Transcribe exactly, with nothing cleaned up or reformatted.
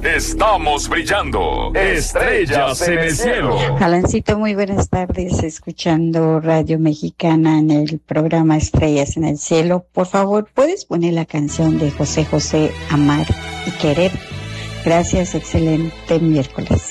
Estamos brillando. Estrellas en el cielo. Alancito, muy buenas tardes. Escuchando Radio Mexicana en el programa Estrellas en el cielo. Por favor, ¿puedes poner la canción de José José, Amar y Querer? Gracias, excelente miércoles.